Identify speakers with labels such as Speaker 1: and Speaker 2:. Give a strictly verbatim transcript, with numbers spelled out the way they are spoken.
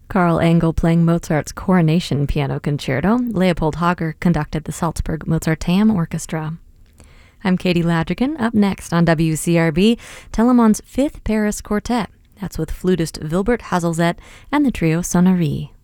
Speaker 1: Carl Engel playing Mozart's Coronation Piano Concerto. Leopold Hager conducted the Salzburg Mozarteum Orchestra. I'm Katie Ladrigan. Up next on W C R B, Telemann's Fifth Paris Quartet. That's with flutist Wilbert Hazelzet and the trio Sonnerie.